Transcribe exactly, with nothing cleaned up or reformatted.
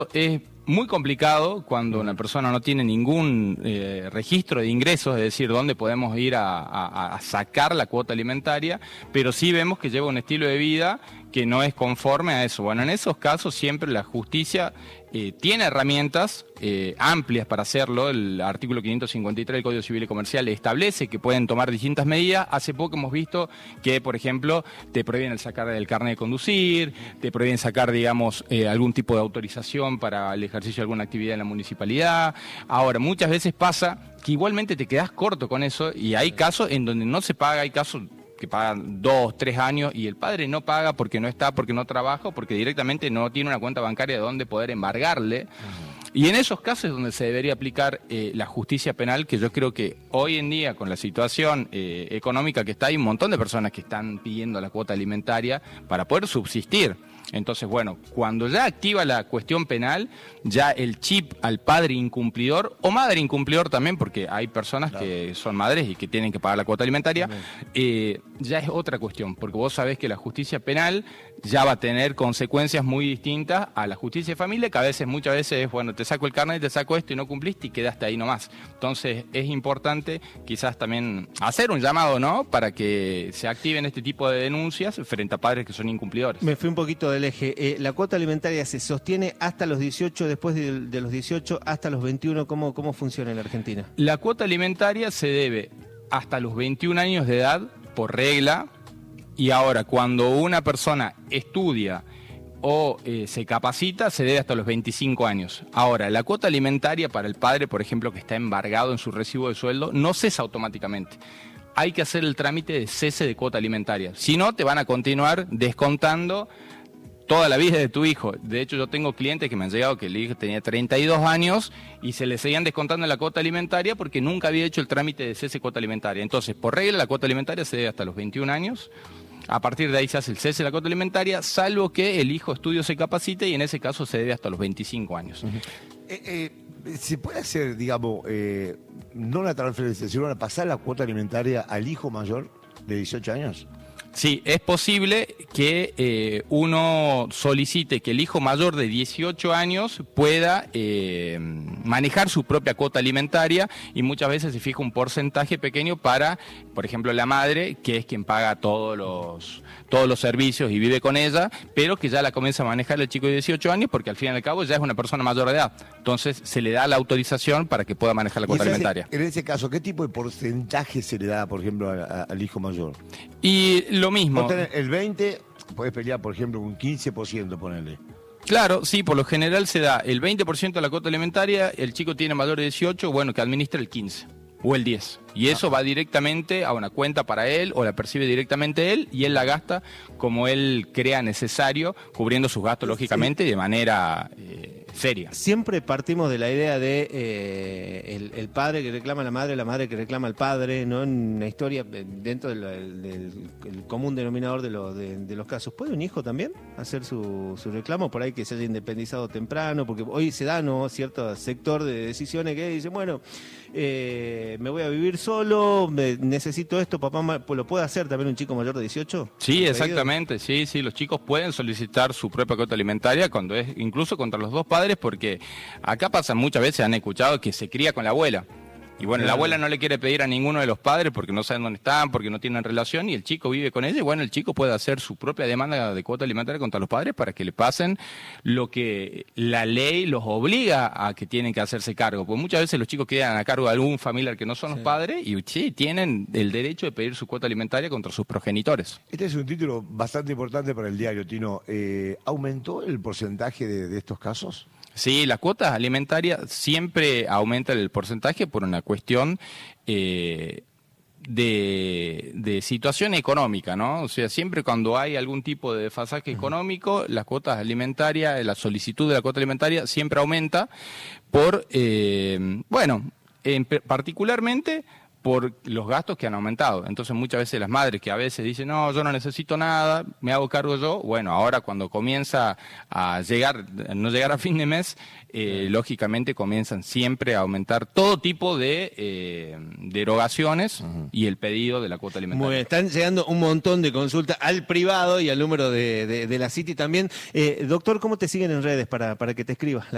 Es muy complicado cuando una persona no tiene ningún eh, registro de ingresos, es decir, dónde podemos ir a, a, a sacar la cuota alimentaria, pero sí vemos que lleva un estilo de vida que no es conforme a eso. Bueno, en esos casos siempre la justicia eh, tiene herramientas eh, amplias para hacerlo. El artículo quinientos cincuenta y tres del Código Civil y Comercial establece que pueden tomar distintas medidas. Hace poco hemos visto que, por ejemplo, te prohíben el sacar el carnet de conducir, te prohíben sacar, digamos, eh, algún tipo de autorización para el ejercicio de alguna actividad en la municipalidad. Ahora, muchas veces pasa que igualmente te quedás corto con eso y hay casos en donde no se paga, hay casos que pagan dos, tres años y el padre no paga porque no está, porque no trabaja, o porque directamente no tiene una cuenta bancaria de donde poder embargarle. Uh-huh. Y en esos casos es donde se debería aplicar eh, la justicia penal, que yo creo que hoy en día, con la situación eh, económica que está, hay un montón de personas que están pidiendo la cuota alimentaria para poder subsistir. Entonces, bueno, cuando ya activa la cuestión penal, ya el chip al padre incumplidor, o madre incumplidor también, porque hay personas claro. que son madres y que tienen que pagar la cuota alimentaria, eh, ya es otra cuestión, porque vos sabés que la justicia penal ya va a tener consecuencias muy distintas a la justicia de familia, que a veces, muchas veces es, bueno, te saco el carnet, te saco esto y no cumpliste y quedaste ahí nomás. Entonces, es importante quizás también hacer un llamado, ¿no?, para que se activen este tipo de denuncias frente a padres que son incumplidores. Me fui un poquito del eje. Eh, la cuota alimentaria se sostiene hasta los dieciocho, después de, de los dieciocho hasta los veintiuno. ¿Cómo, cómo funciona en la Argentina? La cuota alimentaria se debe hasta los veintiún años de edad por regla, y ahora cuando una persona estudia o eh, se capacita, se debe hasta los veinticinco años. Ahora, la cuota alimentaria para el padre, por ejemplo, que está embargado en su recibo de sueldo, no cesa automáticamente. Hay que hacer el trámite de cese de cuota alimentaria. Si no, te van a continuar descontando toda la vida de tu hijo. De hecho, yo tengo clientes que me han llegado que el hijo tenía treinta y dos años y se le seguían descontando la cuota alimentaria porque nunca había hecho el trámite de cese de cuota alimentaria. Entonces, por regla, la cuota alimentaria se debe hasta los veintiún años. A partir de ahí se hace el cese de la cuota alimentaria, salvo que el hijo estudie o se capacite, y en ese caso se debe hasta los veinticinco años. Uh-huh. eh, eh, ¿Se puede hacer, digamos, eh, no una transferencia, sino una pasar la cuota alimentaria al hijo mayor de dieciocho años? Sí, es posible que eh, uno solicite que el hijo mayor de dieciocho años pueda eh, manejar su propia cuota alimentaria, y muchas veces se fija un porcentaje pequeño para, por ejemplo, la madre, que es quien paga todos los, todos los servicios y vive con ella, pero que ya la comienza a manejar el chico de dieciocho años porque al fin y al cabo ya es una persona mayor de edad. Entonces se le da la autorización para que pueda manejar la cuota ese, alimentaria. En ese caso, ¿qué tipo de porcentaje se le da, por ejemplo, a, a, al hijo mayor? Y lo mismo. El veinte, puedes pelear, por ejemplo, un quince por ciento, ponerle. Claro, sí, por lo general se da el veinte por ciento de la cuota alimentaria, el chico tiene mayor de dieciocho, bueno, que administra el quince o el diez. Y eso ah. va directamente a una cuenta para él, o la percibe directamente él, y él la gasta como él crea necesario, cubriendo sus gastos, lógicamente, sí. de manera eh, seria. Siempre partimos de la idea de eh, el, el padre que reclama a la madre, la madre que reclama al padre, ¿no? En una historia dentro del, del, del común denominador de, lo, de, de los casos. ¿Puede un hijo también hacer su, su reclamo por ahí, que se haya independizado temprano? Porque hoy se da, ¿no?, cierto sector de decisiones que dicen, bueno, eh, me voy a vivir solo, me, necesito esto, papá, ¿lo puede hacer también un chico mayor de dieciocho? Sí, exactamente, sí, sí, los chicos pueden solicitar su propia cuota alimentaria cuando es incluso contra los dos padres, porque acá pasa muchas veces, han escuchado que se cría con la abuela. Y bueno, la abuela no le quiere pedir a ninguno de los padres porque no saben dónde están, porque no tienen relación, y el chico vive con ella, y bueno, el chico puede hacer su propia demanda de cuota alimentaria contra los padres para que le pasen lo que la ley los obliga a que tienen que hacerse cargo. Porque muchas veces los chicos quedan a cargo de algún familiar que no son sí. los padres, y sí, tienen el derecho de pedir su cuota alimentaria contra sus progenitores. Este es un título bastante importante para el diario, Tino. Eh, ¿Aumentó el porcentaje de, de estos casos? Sí, las cuotas alimentarias siempre aumentan el porcentaje por una cuestión eh, de, de situación económica, ¿no? O sea, siempre cuando hay algún tipo de desfasaje económico, las cuotas alimentarias, la solicitud de la cuota alimentaria siempre aumenta por, eh, bueno, en, particularmente por los gastos que han aumentado. Entonces muchas veces las madres que a veces dicen, no, yo no necesito nada, me hago cargo yo, bueno, ahora cuando comienza a llegar, no llegar a fin de mes, eh, lógicamente comienzan siempre a aumentar todo tipo de eh, derogaciones uh-huh. y el pedido de la cuota alimentaria. Muy bien, están llegando un montón de consultas al privado y al número de, de, de la City también. Eh, doctor, ¿cómo te siguen en redes para, para que te escribas?